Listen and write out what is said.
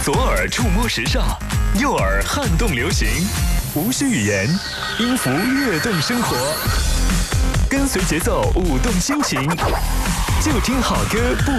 左耳触摸时尚，右耳撼动流行，无需语言，音符跃动生活，跟随节奏舞动心情，就听好歌不